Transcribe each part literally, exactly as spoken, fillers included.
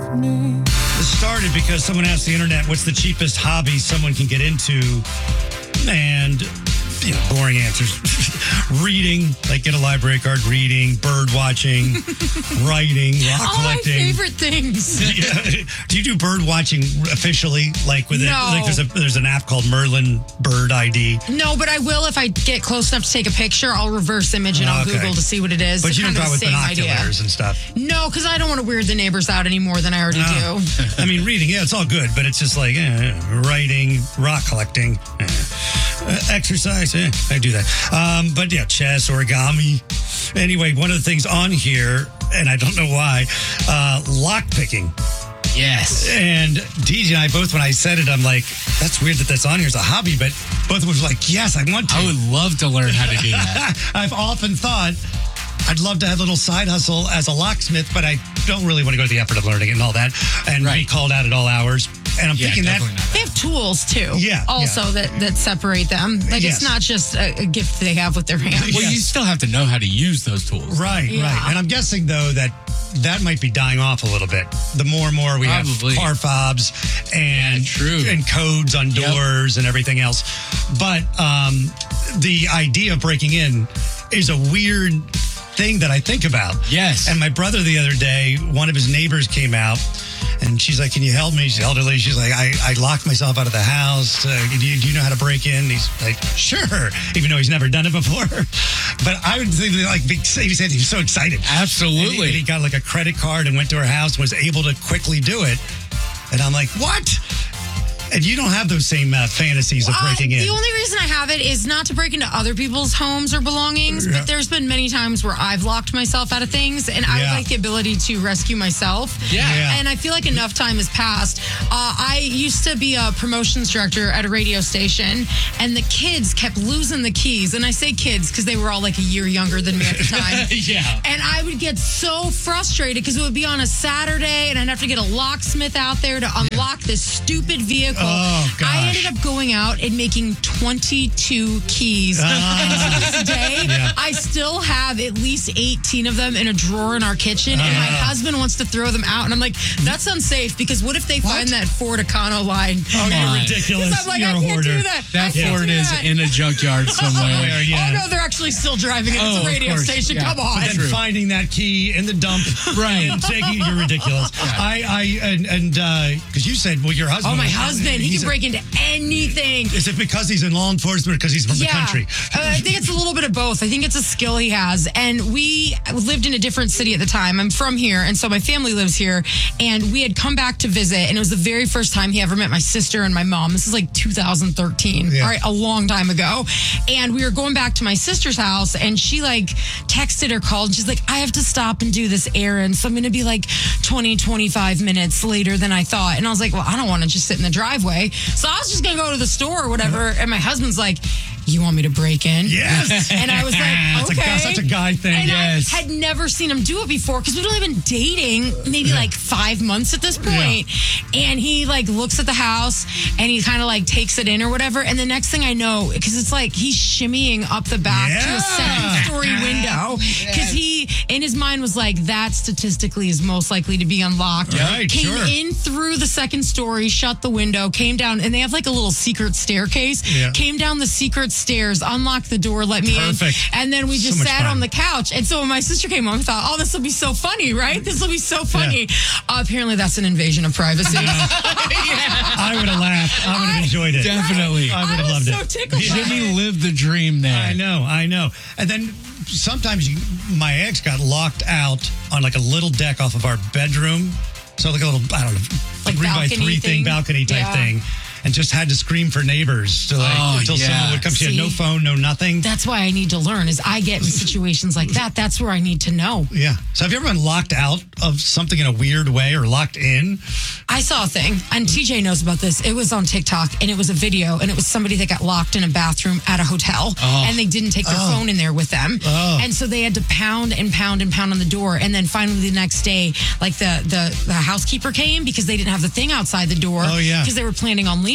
This started because someone asked the internet, what's the cheapest hobby someone can get into? And, you know, boring answers. Reading, like get a library card, reading, bird watching, writing, rock All collecting. my favorite things. Yeah. Do you do bird watching officially? Like with No. it? Like there's a there's an app called Merlin Bird I D. No, but I will if I get close enough to take a picture. I'll reverse image and I'll Okay. Google to see what it is. But It's you don't kind go of with the same binoculars idea. and stuff. No, because I don't want to weird the neighbors out any more than I already No. do. I mean, reading, yeah, it's all good, but it's just like eh, writing, rock collecting, eh. Uh, exercise, eh, I do that. Um, but yeah, chess, origami. Anyway, one of the things on here, and I don't know why, uh, lock picking. Yes. And D J and I both, when I said it, I'm like, that's weird that that's on here as a hobby, but both of us were like, yes, I want to. I would love to learn how to do that. I've often thought I'd love to have a little side hustle as a locksmith, but I don't really want to go to the effort of learning it and all that and be Right. called out at all hours. And I'm Yeah, thinking that definitely not. They have tools too. Yeah, Also yeah. that that separate them. Like Yes. it's not just a, a gift they have with their hands. Well, Yes. you still have to know how to use those tools. Right, Yeah. right. And I'm guessing, though, that that might be dying off a little bit. The more and more we Probably. have car fobs and, Yeah, true. and codes on Yep. doors and everything else. But um, the idea of breaking in is a weird thing that I think about. Yes. And my brother the other day, one of his neighbors came out. And she's like, can you help me? She's elderly. She's like, I, I locked myself out of the house. Uh, do, you, do you know how to break in? And he's like, sure, even though he's never done it before. But I would think, like, he said he was so excited. Absolutely. And he, and he got like a credit card and went to her house and was able to quickly do it. And I'm like, what? And you don't have those same uh, fantasies of Uh, breaking in. The only reason I have it is not to break into other people's homes or belongings, Yeah. but there's been many times where I've locked myself out of things, and I Yeah. would like the ability to rescue myself. Yeah. Yeah. And I feel like enough time has passed. Uh, I used to be a promotions director at a radio station, and the kids kept losing the keys. And I say kids because they were all like a year younger than me at the time. Yeah. And I would get so frustrated because it would be on a Saturday, and I'd have to get a locksmith out there to unlock this stupid vehicle. Oh, gosh. I ended up going out and making twenty-two keys. And to this day, Yeah. I still have at least eighteen of them in a drawer in our kitchen, and my Uh. husband wants to throw them out. And I'm like, that's unsafe because what if they find that Ford Econo line? Oh, you're on. ridiculous. 'Cause I'm like, You're I a can't hoarder. do that. I That can't Ford do is that. in a junkyard somewhere. Where, yeah. Oh no, they're actually still driving it. Oh, It's of a radio course. station. Yeah. Come on. And True. finding that key in the dump, Right. And taking you're ridiculous. I, I, and, and because you said, well, your husband. Oh, my was- husband. He he's can a- break into anything. Is it because he's in law enforcement or because he's from the country? Uh, I think it's a little bit of both. I think it's a skill he has. And we lived in a different city at the time. I'm from here, and so my family lives here. And we had come back to visit, and it was the very first time he ever met my sister and my mom. This is like two thousand thirteen, Yeah. all right, a long time ago. And we were going back to my sister's house, and she like texted or called, and she's like, I have to stop and do this errand. So I'm going to be like twenty, twenty-five minutes later than I thought. And I was like, well, I don't want to just sit in the driveway. So I was just going to go to the store or whatever. And my husband's like, you want me to break in? Yes. And I was like, That's a okay. guy- such a guy thing. And Yes. I had never seen him do it before because we'd only been dating maybe like five months at this point. And he like looks at the house and he kind of like takes it in or whatever. And the next thing I know, because it's like he's shimmying up the back to Yeah. a second story window because he, in his mind, was like, that statistically is most likely to be unlocked. Right, Came sure. in through the second story, shut the window, came down, and they have like a little secret staircase. Yeah. Came down the secret stairs, unlocked the door, let me Perfect. in. And then we So just much sat fun. on the couch. And so when my sister came home, I thought, oh, this will be so funny, right? This will be so funny. Uh, apparently, that's an invasion of privacy. I would have laughed. I would have enjoyed it. Definitely. I would I have was loved so it. tickled. by Jimmy it. lived the dream there. I know, I know. And then sometimes you, my ex got locked out on like a little deck off of our bedroom. So like a little, I don't know, Like three by balcony three thing, thing? balcony type Yeah. thing. And just had to scream for neighbors to like, Oh, until yeah. someone would come. She had no See? phone, no nothing. That's why I need to learn. Is I get in situations like that. That's where I need to know. Yeah. So have you ever been locked out of something in a weird way or locked in? I saw a thing, and T J knows about this. It was on TikTok, and it was a video, and it was somebody that got locked in a bathroom at a hotel, Oh. and they didn't take their Oh. phone in there with them, Oh. and so they had to pound and pound and pound on the door, and then finally the next day, like the the, the housekeeper came because they didn't have the thing outside the door, Oh, yeah. because they were planning on leaving.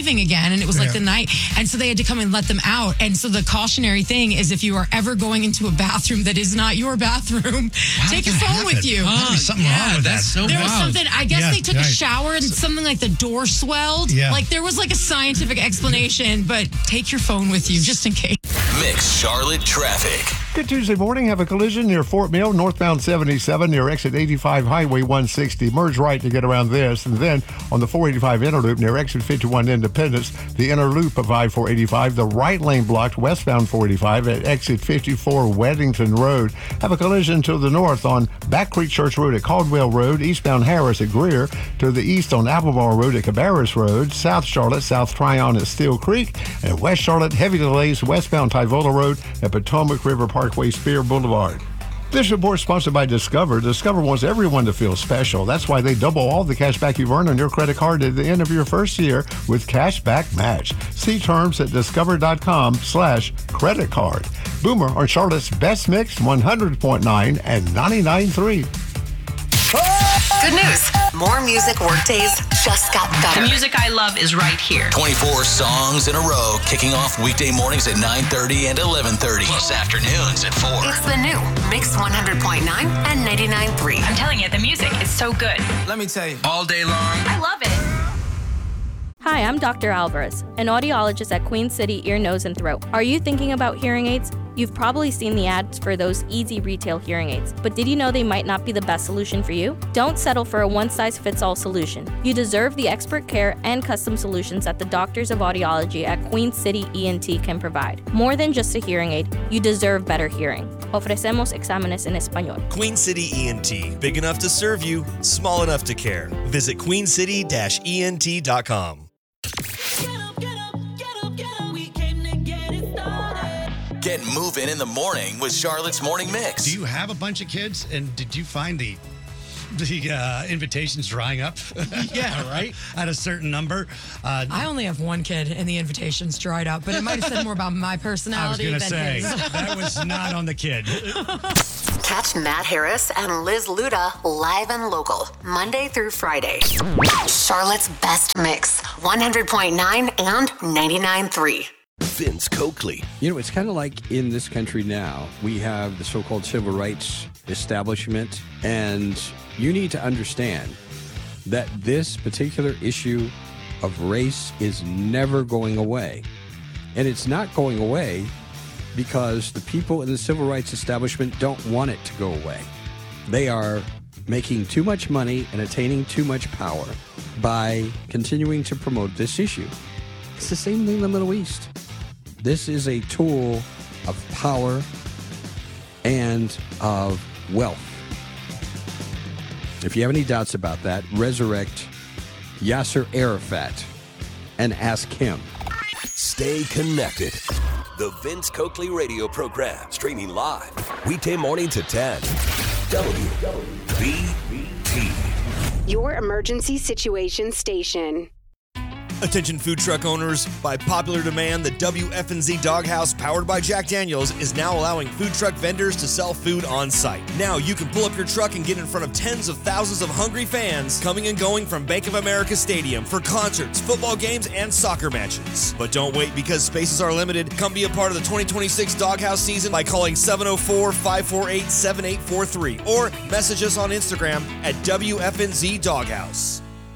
leaving again, and it was like Yeah. the night, and so they had to come and let them out. And so the cautionary thing is, if you are ever going into a bathroom that is not your bathroom, take your did that phone with happen? you. There's gotta be something wrong with that's that. so There was wild. something, I guess Yeah, they took right. a shower and something like the door swelled. Yeah. Like there was like a scientific explanation, but take your phone with you just in case. Mix Charlotte traffic. Good Tuesday morning. Have a collision near Fort Mill, northbound seventy-seven near exit eighty-five, Highway one sixty. Merge right to get around this. And then on the four eighty-five inner loop near exit fifty-one Independence, the inner loop of I four eighty-five, the right lane blocked westbound four eighty-five at exit fifty-four Weddington Road. Have a collision to the north on Back Creek Church Road at Caldwell Road, eastbound Harris at Greer, to the east on Albemarle Road at Cabarrus Road, South Charlotte, South Tryon at Steel Creek, and West Charlotte, heavy delays westbound Tyvola Road at Potomac River Parkway, Spear Boulevard. This report is sponsored by Discover. Discover wants everyone to feel special. That's why they double all the cash back you've earned on your credit card at the end of your first year with Cashback Match. See terms at discover.com slash credit card. Boomer on Charlotte's best mix, one hundred point nine and ninety-nine point three. Good news. More music workdays just got better. The music I love is right here. twenty-four songs in a row, kicking off weekday mornings at nine thirty and eleven thirty, plus afternoons at four. It's the new Mix one hundred point nine and ninety-nine point three. I'm telling you, the music is so good. Let me tell you, all day long. I love it. Hi, I'm Doctor Alvarez, an audiologist at Queen City Ear, Nose, and Throat. Are you thinking about hearing aids? You've probably seen the ads for those easy retail hearing aids, but did you know they might not be the best solution for you? Don't settle for a one-size-fits-all solution. You deserve the expert care and custom solutions that the doctors of audiology at Queen City E N T can provide. More than just a hearing aid, you deserve better hearing. Ofrecemos exámenes en español. Queen City E N T. Big enough to serve you, small enough to care. Visit queen city dash E N T dot com. Get moving in the morning with Charlotte's Morning Mix. Do you have a bunch of kids? And did you find the the uh, invitations drying up? Yeah, right? At a certain number. Uh, I only have one kid, and the invitation's dried up, but it might have said more about my I was personality going to than say, his. that was not on the kid. Catch Matt Harris and Liz Luda live and local, Monday through Friday. Charlotte's best mix, one hundred point nine and ninety-nine point three. Vince Coakley. You know, it's kind of like in this country now, we have the so-called civil rights establishment, and you need to understand that this particular issue of race is never going away. And it's not going away because the people in the civil rights establishment don't want it to go away. They are making too much money and attaining too much power by continuing to promote this issue. It's the same thing in the Middle East. This is a tool of power and of wealth. If you have any doubts about that, resurrect Yasser Arafat and ask him. Stay connected. The Vince Coakley radio program, streaming live, weekday morning to ten. W B T. Your emergency situation station. Attention food truck owners, by popular demand, the W F N Z Doghouse, powered by Jack Daniels, is now allowing food truck vendors to sell food on site. Now you can pull up your truck and get in front of tens of thousands of hungry fans coming and going from Bank of America Stadium for concerts, football games, and soccer matches. But don't wait, because spaces are limited. Come be a part of the twenty twenty-six Doghouse season by calling seven oh four, five four eight, seven eight four three or message us on Instagram at W F N Z Doghouse.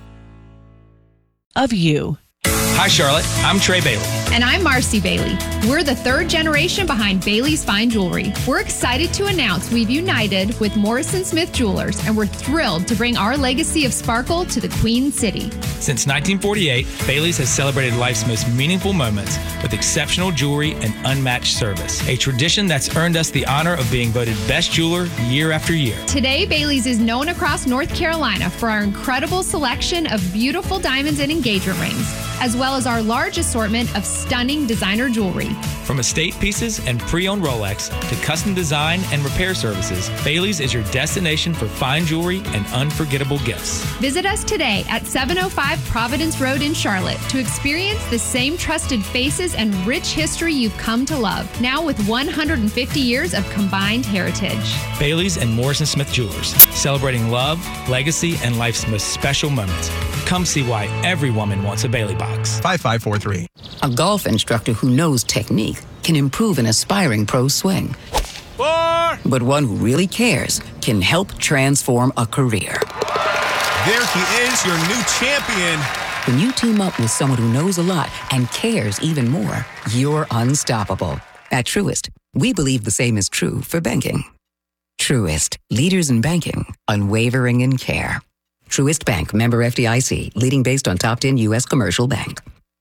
Of you. Hi, Charlotte. I'm Trey Bailey. And I'm Marcy Bailey. We're the third generation behind Bailey's Fine Jewelry. We're excited to announce we've united with Morrison Smith Jewelers, and we're thrilled to bring our legacy of sparkle to the Queen City. Since nineteen forty-eight, Bailey's has celebrated life's most meaningful moments with exceptional jewelry and unmatched service. A tradition that's earned us the honor of being voted best jeweler year after year. Today, Bailey's is known across North Carolina for our incredible selection of beautiful diamonds and engagement rings, as well as our large assortment of stunning designer jewelry. From estate pieces and pre-owned Rolex to custom design and repair services, Bailey's is your destination for fine jewelry and unforgettable gifts. Visit us today at seven oh five Providence Road in Charlotte to experience the same trusted faces and rich history you've come to love, now with one hundred fifty years of combined heritage. Bailey's and Morrison Smith Jewelers, celebrating love, legacy, and life's most special moments. Come see why every woman wants a Bailey box. box five five four three. A golf instructor who knows technique can improve an aspiring pro's swing. Four. But one who really cares can help transform a career. There he is, your new champion. When you team up with someone who knows a lot and cares even more, you're unstoppable. At Truist, we believe the same is true for banking. Truist, leaders in banking, unwavering in care. Truist Bank, member F D I C, leading based on top ten U S commercial bank.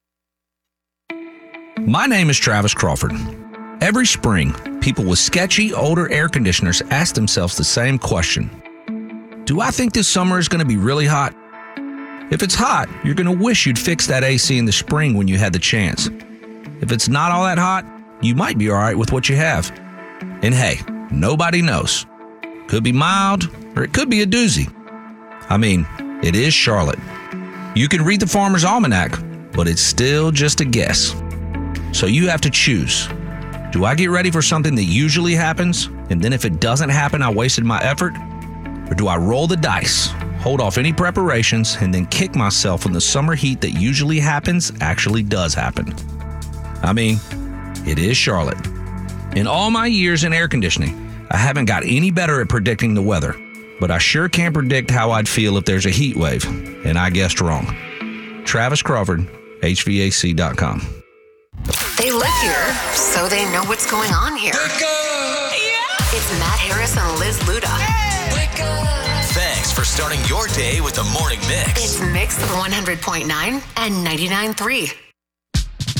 My name is Travis Crawford. Every spring, people with sketchy, older air conditioners ask themselves the same question. Do I think this summer is going to be really hot? If it's hot, you're going to wish you'd fix that A C in the spring when you had the chance. If it's not all that hot, you might be all right with what you have. And hey, nobody knows. Could be mild, or it could be a doozy. I mean, it is Charlotte. You can read the Farmer's Almanac, but it's still just a guess. So you have to choose. Do I get ready for something that usually happens, and then if it doesn't happen, I wasted my effort? Or do I roll the dice, hold off any preparations, and then kick myself when the summer heat that usually happens actually does happen? I mean, it is Charlotte. In all my years in air conditioning, I haven't got any better at predicting the weather, but I sure can't predict how I'd feel if there's a heat wave, and I guessed wrong. Travis Crawford, H V A C dot com. They live here, so they know what's going on here. It's Matt Harris and Liz Luda. Thanks for starting your day with the Morning Mix. It's Mix one hundred point nine and ninety-nine point three.